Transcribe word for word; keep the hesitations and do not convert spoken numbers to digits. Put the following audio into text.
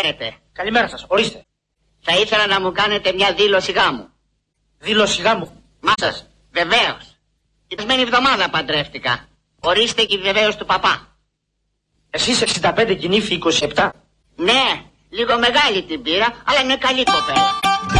Χαίρετε. Καλημέρα σας, ορίστε. Θα ήθελα να μου κάνετε μια δήλωση γάμου. Δήλωση γάμου. Μα σας, βεβαίως. Την περασμένη εβδομάδα παντρεύτηκα. Ορίστε και βεβαίως του παπά. Εσείς εξήντα πέντε και η νύφη είκοσι επτά. Ναι, λίγο μεγάλη την πήρα, αλλά είναι καλή κοπέλα.